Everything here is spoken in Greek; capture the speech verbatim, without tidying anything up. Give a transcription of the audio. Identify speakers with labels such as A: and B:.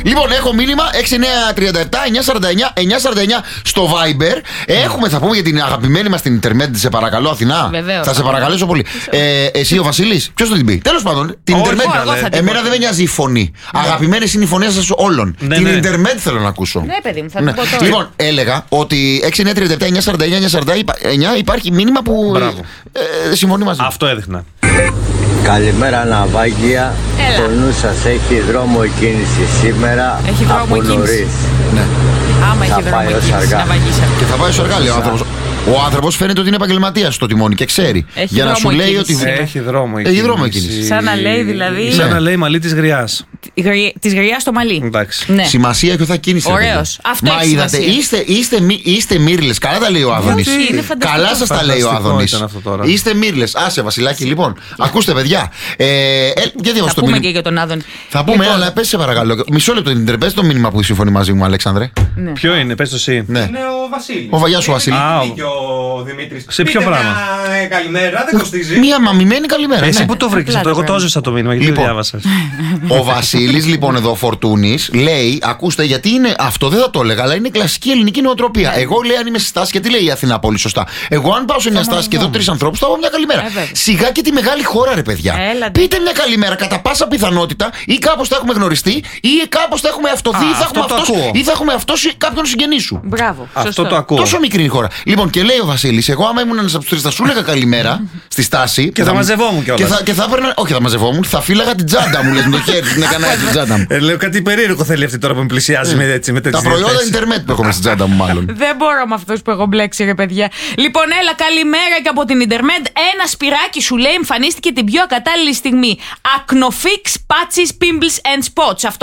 A: Λοιπόν, έχω μήνυμα έξι εννιά τρία επτά εννιά σαράντα εννιά εννιά σαράντα εννιά στο Viber. Έχουμε, θα πούμε για την αγαπημένη μας την Ιντερνετ, σε παρακαλώ, Αθηνά.
B: Βεβαίως.
A: Θα σε παρακαλέσω πολύ. Ε, εσύ ο Βασίλης, ποιος θα την πει? Τέλος πάντων, την Ιντερνετ. Εμένα δεν με νοιάζει η φωνή. Αγαπημένες είναι οι φωνές σας όλων. Την Ιντερνετ θέλω να ακούσω.
B: Ναι, παιδί μου, θα την πω τώρα.
A: Λοιπόν, έλεγα ότι έξι εννιά τρία επτά εννιά σαράντα εννιά εννιά σαράντα εννιά υπάρχει μήνυμα που ε, συμφωνεί μαζί.
C: Αυτό έδειχνα.
D: Καλημέρα Ναυάγια. Το νου σας έχει δρόμο η κίνηση σήμερα.
B: Έχει δρόμο
D: από
B: η κίνηση.
D: νωρίς.
A: Ναι.
B: Άμα έχει δρόμο η κίνηση, να βαγίσει.
A: Και θα πάει στο αργά, λέει ο άνθρωπος. Ο άνθρωπος φαίνεται ότι είναι επαγγελματίας στο τιμόνι και ξέρει.
B: Έχει
A: για να σου λέει ότι.
C: Έχει δρόμο η
A: Έχει δρόμο η κίνηση.
B: Σαν να λέει δηλαδή.
C: Σαν να λέει μαλλί της γριάς.
B: Τη γριά στο μαλλί.
C: Εντάξει.
B: Ναι.
A: Σημασία έχει ότι θα κίνηση.
B: Ωραίος. Αυτό
A: Μα
B: έχει
A: είδατε,
B: σημασία.
A: είστε, είστε, μη- είστε μύρλες. Καλά τα λέει ο Άδωνης.
B: Γιατί, είναι φανταστικό.
A: Καλά σας τα λέει ο
C: Φανταστικό
A: Άδωνης.
C: ήταν αυτό τώρα.
A: Είστε μύρλες. Άσε, Βασιλάκη, λοιπόν. Ακούστε, παιδιά. Ε, ε, για διαβάστε
B: Θα
A: το
B: πούμε
A: μήνυμα.
B: και για τον Άδωνη.
A: Θα πούμε,
B: Λοιπόν,
A: αλλά πες σε παρακαλώ. Μισό λεπτό, την πες το μήνυμα που συμφωνεί μαζί μου, Αλέξανδρε.
B: ναι.
C: Ποιο είναι, πες το εσύ.
A: Ναι.
E: Είναι ο Βασίλης.
A: Ο Βαγιάς ο Βασίλης.
C: Α,
E: Και ο Δημήτρης.
C: Σε ποιο
E: Πείτε
C: πράγμα?
E: μια, ε, καλημέρα, δεν κοστίζει.
A: Μία μαμημένη καλημέρα.
C: Εσύ
A: ναι.
C: που το βρήκες
B: Απλά
C: αυτό, εγώ
B: το
C: το έζησα το μήνυμα, γιατί
A: Λοιπόν.
C: το διάβασες.
A: Ο Βασίλης, λοιπόν, εδώ Φορτούνης, λέει: ακούστε, γιατί είναι αυτό, δεν θα το έλεγα, αλλά είναι κλασική ελληνική νοοτροπία. Εγώ, λέει, αν είμαι στη στάση, και τι λέει η Αθηνά πολύ σωστά. Εγώ, αν πάω σε μια στάση και δω τρεις ανθρώπους, θα πω μια καλημέρα.
B: Ε, βέβαια.
A: Σιγά και τη μεγάλη χώρα, ρε παιδιά.
B: Έλατε.
A: Πείτε μια καλημέρα, κατά πάσα πιθανότητα, ή κάπως θα έχουμε γνωριστεί, ή κάπως θα έχουμε αυτοθεί,
C: Α,
A: ή θα
C: αυτό
A: έχουμε
C: το
A: αυτός,
C: ακούω.
A: ή θα έχουμε αυτός κάποιον συγγενή σου.
B: Μπράβο.
C: Αυτό
B: σωστό.
C: το ακούω.
A: Τόσο μικρή είναι η χώρα. Λοιπόν, και λέει ο Βασίλης, εγώ άμα ήμουν ένας από τους τρεις, θα σου έλεγα καλημέρα στη στάση.
C: Και θα μαζευόμουν κιόλας.
A: Και θα, και θα έπαιρνα. Όχι, θα μαζευόμουν, θα φύλαγα την τσάντα μου, λες, με το χέρι, την έκανα έτσι την τσάντα μου.
C: Ε, λέω κάτι περίεργο θέλει αυτή τώρα που με πλησιάζει με, έτσι, με
A: Τα
C: τέτοιες
A: προϊόντα
C: διαθέσεις.
A: Ιντερνετ που έχουμε στην τσάντα μου, μάλλον.
B: Δεν μπορώ με αυτούς που έχω μπλέξει, ρε παιδιά. Λοιπόν, έλα, καλημέρα και από την Ιντερνετ. Ένα σπυράκι σου λέει εμφανίστηκε την πιο ακατάλληλη στιγμή. Acnofix Patches, Pimples and Spots. Αυτό